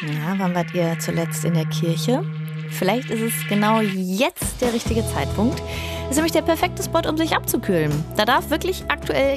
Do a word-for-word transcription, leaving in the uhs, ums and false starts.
Ja, wann wart ihr zuletzt in der Kirche? Vielleicht ist es genau jetzt der richtige Zeitpunkt. Das ist nämlich der perfekte Spot, um sich abzukühlen. Da darf wirklich aktuell